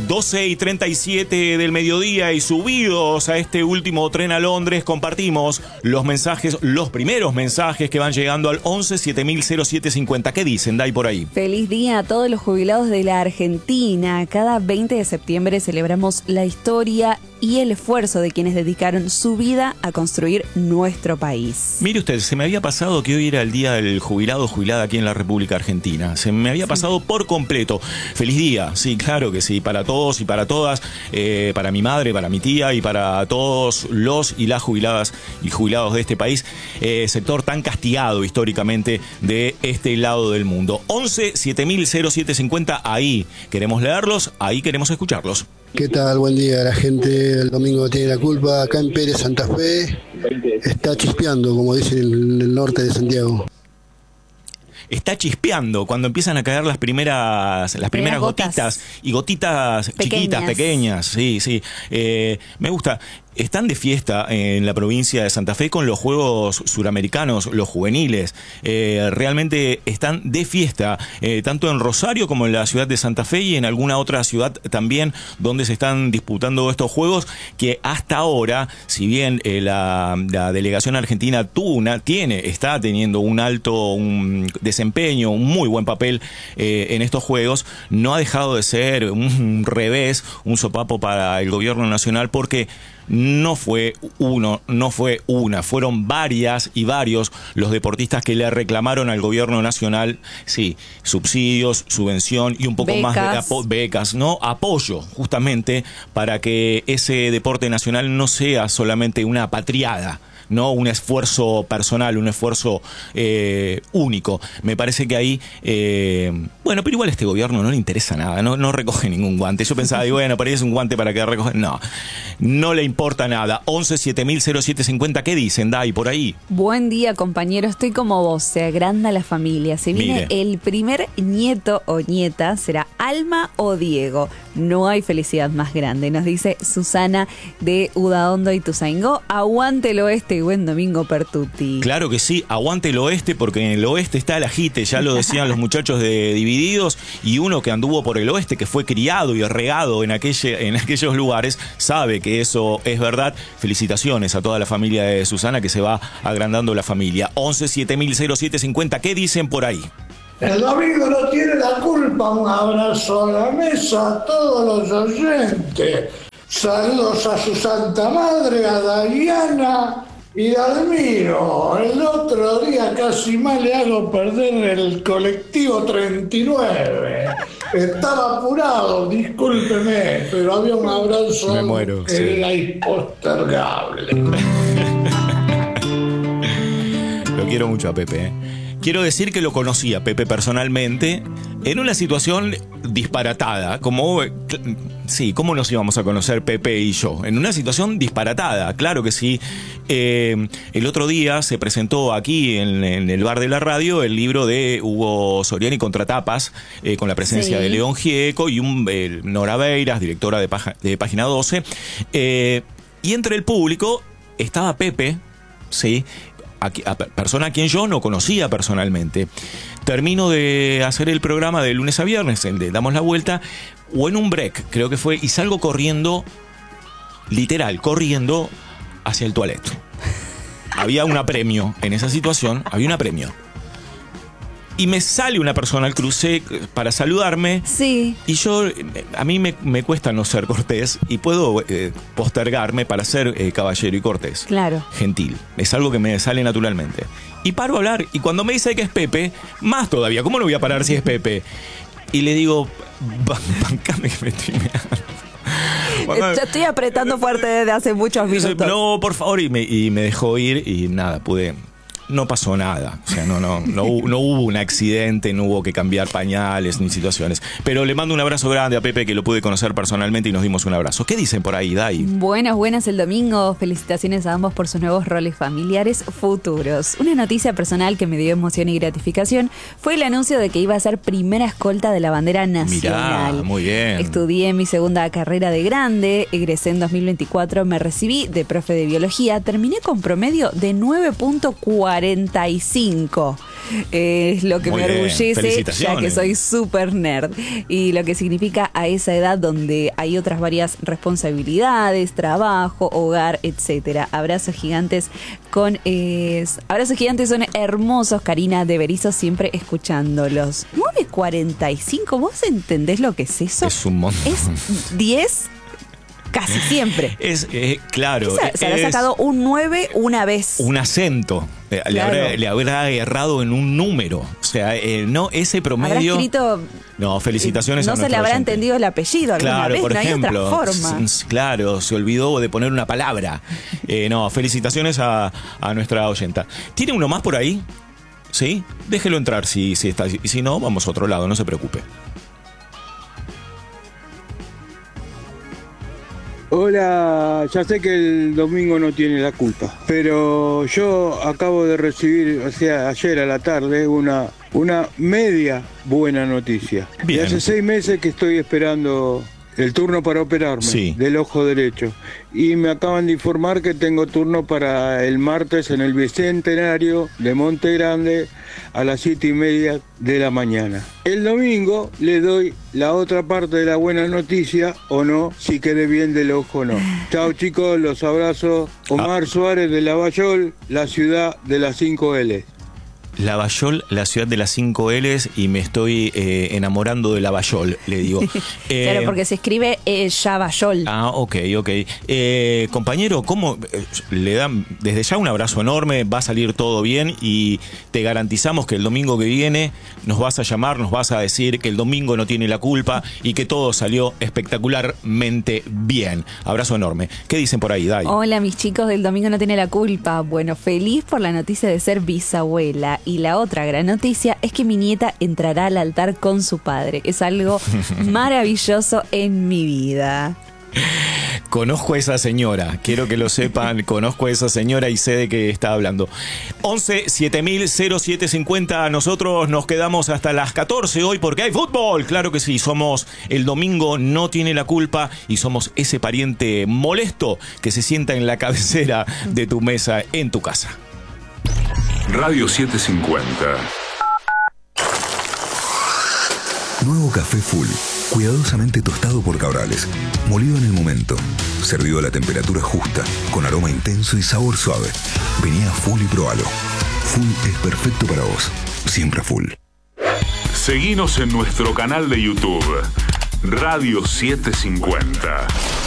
12:37 del mediodía y subidos a este último tren a Londres, compartimos los mensajes, los primeros mensajes que van llegando al 11 7000 0750. ¿Qué dicen, Day, por ahí? Feliz día a todos los jubilados de la Argentina. Cada 20 de septiembre celebramos la historia y el esfuerzo de quienes dedicaron su vida a construir nuestro país. Mire usted, se me había pasado que hoy era el día del jubilado o jubilada aquí en la República Argentina. Se me había pasado por completo. Feliz día, sí, claro que sí, para todos y para todas, para mi madre, para mi tía y para todos los y las jubiladas y jubilados de este país, sector tan castigado históricamente de este lado del mundo. 11 7000 0750, ahí queremos leerlos, ahí queremos escucharlos. ¿Qué tal? Buen día. La gente el domingo tiene la culpa. Acá en Pérez, Santa Fe, está chispeando, como dicen en el norte de Santiago. Está chispeando cuando empiezan a caer las primeras gotitas y gotitas chiquitas, pequeñas. Sí, sí. Me gusta. Están de fiesta en la provincia de Santa Fe con los Juegos Suramericanos, los juveniles. Realmente están de fiesta, tanto en Rosario como en la ciudad de Santa Fe y en alguna otra ciudad también donde se están disputando estos Juegos, que hasta ahora, si bien la delegación argentina está teniendo un alto desempeño, un muy buen papel en estos Juegos, no ha dejado de ser un revés, un sopapo para el gobierno nacional, porque no fue una, fueron varias y varios los deportistas que le reclamaron al gobierno nacional, sí, subsidios, subvención y un poco más de becas, ¿no? Apoyo, justamente, para que ese deporte nacional no sea solamente una patriada, no un esfuerzo personal, un esfuerzo único. Me parece que ahí, bueno, pero igual a este gobierno no le interesa nada, no recoge ningún guante. Yo pensaba, bueno, para ahí es un guante para que recoge. No le importa nada. 11 7000 0750, ¿qué dicen, Day, por ahí? Buen día, compañero, estoy como vos, se agranda la familia. Se viene el primer nieto o nieta, será Alma o Diego. No hay felicidad más grande, nos dice Susana de Udaondo y Ituzaingó. Aguante el oeste y buen domingo per tutti. Claro que sí, aguante el oeste, porque en el oeste está el ajite, ya lo decían los muchachos de Divididos, y uno que anduvo por el oeste, que fue criado y regado en aquellos lugares, sabe que eso es verdad. Felicitaciones a toda la familia de Susana, que se va agrandando la familia. 11 7000 0750, ¿qué dicen por ahí? El domingo no tiene la culpa. Un abrazo a la mesa, a todos los oyentes. Saludos a su santa madre, a Diana y Dalmiro. El otro día casi más le hago perder el colectivo 39. Estaba apurado, discúlpeme, pero había un abrazo. Me muero, que sí. era impostergable. Lo quiero mucho a Pepe, Quiero decir que lo conocí a Pepe personalmente en una situación disparatada, como, sí, ¿cómo nos íbamos a conocer Pepe y yo? En una situación disparatada, claro que sí. El otro día se presentó aquí en el bar de la radio el libro de Hugo Soriani, Contratapas, con la presencia de León Gieco y Nora Beiras, directora de Página 12. Y entre el público estaba Pepe, sí, persona a quien yo no conocía personalmente. Termino de hacer el programa de lunes a viernes, el de Damos la Vuelta, o en un break, creo que fue, y salgo corriendo, literal, corriendo hacia el toilet. Había un apremio en esa situación, había un apremio. Y me sale una persona al cruce para saludarme. Sí. Y yo, a mí me cuesta no ser cortés y puedo postergarme para ser caballero y cortés. Claro. Gentil. Es algo que me sale naturalmente. Y paro a hablar. Y cuando me dice que es Pepe, más todavía. ¿Cómo no voy a parar si es Pepe? Y le digo, bancame que me estoy meando. Yo estoy apretando fuerte desde hace muchos minutos. No, por favor. Y me dejó ir y nada, no pasó nada, o sea, no hubo un accidente, no hubo que cambiar pañales ni situaciones. Pero le mando un abrazo grande a Pepe, que lo pude conocer personalmente y nos dimos un abrazo. ¿Qué dicen por ahí, Day? Buenas el domingo. Felicitaciones a ambos por sus nuevos roles familiares futuros. Una noticia personal que me dio emoción y gratificación fue el anuncio de que iba a ser primera escolta de la bandera nacional. Mirá, muy bien. Estudié mi segunda carrera de grande, egresé en 2024, me recibí de profe de biología, terminé con promedio de 9.40. 45. Es lo que Muy me bien, orgullece, ya que soy súper nerd. Y lo que significa a esa edad donde hay otras varias responsabilidades, trabajo, hogar, etcétera. Abrazos gigantes abrazos gigantes son hermosos, Karina de Berizo, siempre escuchándolos. 9:45, ¿vos entendés lo que es eso? Es un montón. Es 10 casi siempre. Es claro. Se habrá sacado un 9 una vez. Un acento. Claro. Le habrá errado en un número. O sea, no, ese promedio. Habrá escrito. No, felicitaciones a No se le habrá entendido el apellido alguna claro, vez, por no ejemplo, hay otra forma. Claro, se olvidó de poner una palabra. No, felicitaciones a nuestra oyenta. ¿Tiene uno más por ahí? ¿Sí? Déjelo entrar si está. Y si no, vamos a otro lado, no se preocupe. Hola, ya sé que el domingo no tiene la culpa, pero yo acabo de recibir, o sea, ayer a la tarde, una media buena noticia. Bien. Y hace 6 meses que estoy esperando el turno para operarme del ojo derecho. Y me acaban de informar que tengo turno para el martes en el Bicentenario de Monte Grande a las 7:30 de la mañana. El domingo le doy la otra parte de la buena noticia o no, si quedé bien del ojo o no. Chao chicos, los abrazo. Omar Suárez de Lavallol, la ciudad de las 5 L. Lavallol, la ciudad de las 5 L's, y me estoy enamorando de Lavallol, le digo. Claro, porque se escribe Lavallol. Ok. Compañero, ¿cómo le dan desde ya un abrazo enorme? Va a salir todo bien y te garantizamos que el domingo que viene nos vas a llamar, nos vas a decir que el domingo no tiene la culpa y que todo salió espectacularmente bien. Abrazo enorme. ¿Qué dicen por ahí, Dai? Hola, mis chicos del domingo no tiene la culpa. Bueno, feliz por la noticia de ser bisabuela. Y la otra gran noticia es que mi nieta entrará al altar con su padre. Es algo maravilloso en mi vida. Conozco a esa señora, quiero que lo sepan, conozco a esa señora y sé de qué está hablando. 11-7000-0750, nosotros nos quedamos hasta las 14 hoy porque hay fútbol. Claro que sí, somos el domingo no tiene la culpa y somos ese pariente molesto que se sienta en la cabecera de tu mesa en tu casa. Radio 750. Nuevo café Full, cuidadosamente tostado por Cabrales, molido en el momento, servido a la temperatura justa, con aroma intenso y sabor suave. Vení a Full y probalo. Full es perfecto para vos, siempre Full. Seguinos en nuestro canal de YouTube, Radio 750.